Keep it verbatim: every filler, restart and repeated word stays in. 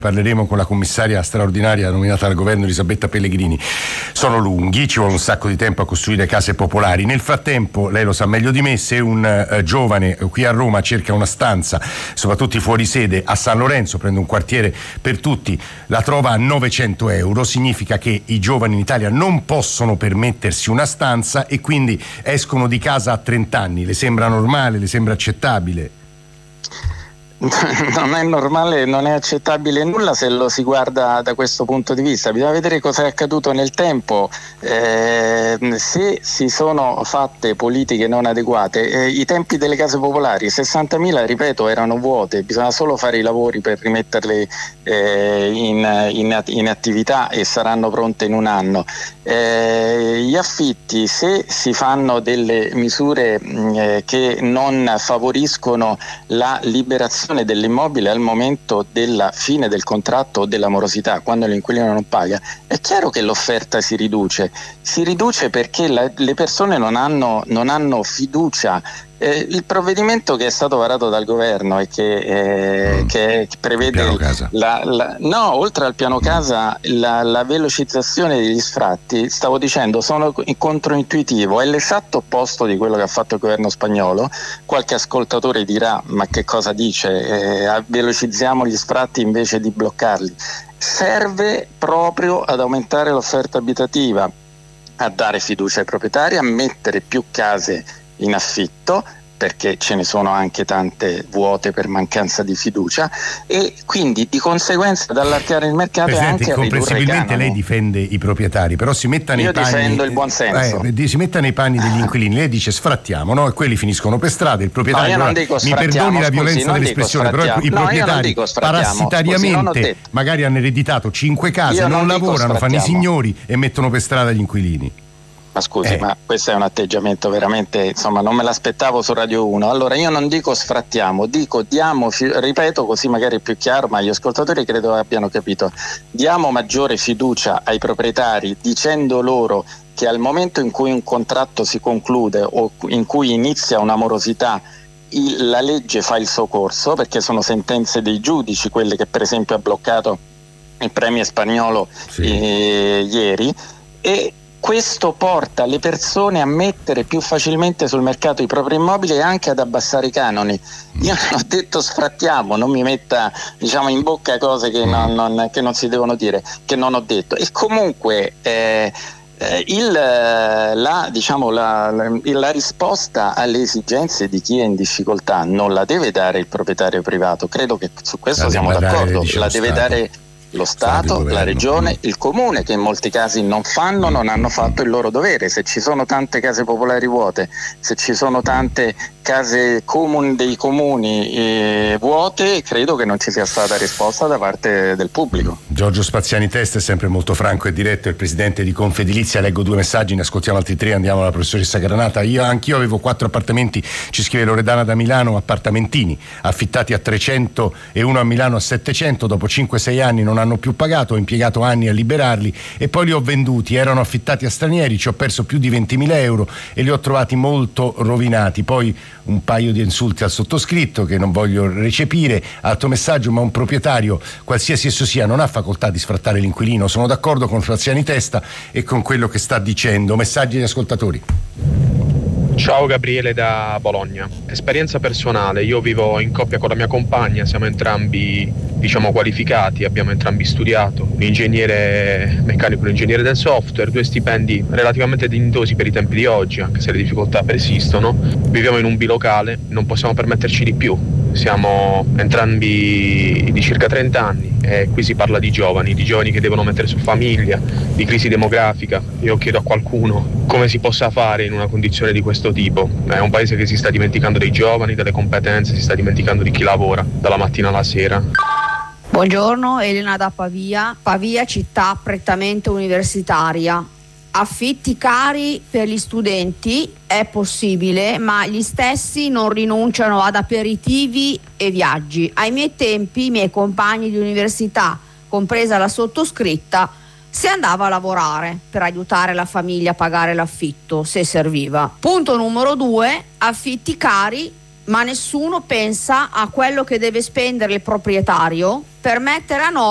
Parleremo con la commissaria straordinaria nominata dal governo Elisabetta Pellegrini. Sono lunghi, ci vuole un sacco di tempo a costruire case popolari. Nel frattempo, lei lo sa meglio di me, se un uh, giovane qui a Roma cerca una stanza, soprattutto fuori sede, a San Lorenzo, prende un quartiere per tutti, la trova a novecento euro, significa che i giovani in Italia non possono permettersi una stanza e quindi escono di casa a trenta anni. Le sembra normale, le sembra accettabile? Non è normale, non è accettabile nulla se lo si guarda da questo punto di vista. Bisogna vedere cosa è accaduto nel tempo, eh, se si sono fatte politiche non adeguate. Eh, i tempi delle case popolari, sessantamila, ripeto, erano vuote, bisogna solo fare i lavori per rimetterle eh, in, in, in attività e saranno pronte in un anno. Eh, gli affitti, se si fanno delle misure eh, che non favoriscono la liberazione dell'immobile al momento della fine del contratto o della morosità, quando l'inquilino non paga, è chiaro che l'offerta si riduce. Si riduce perché la, le persone non hanno, non hanno fiducia. Eh, il provvedimento che è stato varato dal governo e che, eh, mm. che prevede la, la, no, oltre al piano casa la, la velocizzazione degli sfratti, stavo dicendo, sono controintuitivo, è l'esatto opposto di quello che ha fatto il governo spagnolo. Qualche ascoltatore dirà: ma che cosa dice? Eh, velocizziamo gli sfratti invece di bloccarli. Serve proprio ad aumentare l'offerta abitativa, a dare fiducia ai proprietari, a mettere più case in affitto, perché ce ne sono anche tante vuote per mancanza di fiducia, e quindi di conseguenza ad allargare il mercato. Presidente, e anche a ridurre i canoni. comprensibilmente lei difende i proprietari, però si metta nei Io panni, difendo il buonsenso. Eh, si metta nei panni degli inquilini. Lei dice sfrattiamo, no? E quelli finiscono per strada. Il proprietario, no, allora, mi perdoni la violenza scusi, dell'espressione, però i no, proprietari parassitariamente scusi, magari hanno ereditato cinque case, io non, non lavorano, fanno i signori e mettono per strada gli inquilini. Ma scusi, eh. ma questo è un atteggiamento veramente, insomma, non me l'aspettavo su Radio uno. Allora io non dico sfrattiamo, dico diamo, ripeto così magari è più chiaro, ma gli ascoltatori credo abbiano capito, diamo maggiore fiducia ai proprietari dicendo loro che al momento in cui un contratto si conclude o in cui inizia una morosità, il, la legge fa il suo corso, perché sono sentenze dei giudici quelle che per esempio ha bloccato il premier spagnolo sì. eh, ieri, e questo porta le persone a mettere più facilmente sul mercato i propri immobili e anche ad abbassare i canoni. Io non ho detto sfrattiamo, non mi metta, diciamo, in bocca cose che non, non, che non si devono dire, che non ho detto. E comunque eh, eh, il, la, diciamo, la, la, la risposta alle esigenze di chi è in difficoltà non la deve dare il proprietario privato. Credo che su questo la siamo d'accordo, la deve Stato. dare lo Stato, la Regione, il Comune, che in molti casi non fanno, non hanno fatto il loro dovere. Se ci sono tante case popolari vuote, se ci sono tante case comuni dei comuni eh, vuote, credo che non ci sia stata risposta da parte del pubblico. Giorgio Spaziani Testa è sempre molto franco e diretto, è il presidente di Confedilizia. Leggo due messaggi, ne ascoltiamo altri tre, andiamo alla professoressa Granata. Io anch'io avevo quattro appartamenti, ci scrive Loredana da Milano, appartamentini affittati a trecento e uno a Milano a settecento, dopo cinque sei anni non hanno più pagato, ho impiegato anni a liberarli e poi li ho venduti, erano affittati a stranieri, ci ho perso più di ventimila euro e li ho trovati molto rovinati. Poi un paio di insulti al sottoscritto che non voglio recepire. Altro messaggio: ma un proprietario, qualsiasi esso sia, non ha facoltà di sfrattare l'inquilino. Sono d'accordo con Spaziani Testa e con quello che sta dicendo. Messaggi di ascoltatori. Ciao, Gabriele da Bologna. Esperienza personale: io vivo in coppia con la mia compagna, siamo entrambi, diciamo, qualificati, abbiamo entrambi studiato, un ingegnere meccanico e un ingegnere del software, due stipendi relativamente dignitosi per i tempi di oggi, anche se le difficoltà persistono. Viviamo in un bilocale, non possiamo permetterci di più, siamo entrambi di circa trenta anni e qui si parla di giovani, di giovani che devono mettere su famiglia, di crisi demografica. Io chiedo a qualcuno come si possa fare in una condizione di questo tipo. È un paese che si sta dimenticando dei giovani, delle competenze, si sta dimenticando di chi lavora dalla mattina alla sera. Buongiorno, Elena da Pavia. Pavia, città prettamente universitaria. Affitti cari per gli studenti è possibile, ma gli stessi non rinunciano ad aperitivi e viaggi. Ai miei tempi, i miei compagni di università, compresa la sottoscritta, si andava a lavorare per aiutare la famiglia a pagare l'affitto se serviva. Punto numero due: affitti cari, ma nessuno pensa a quello che deve spendere il proprietario per mettere a norma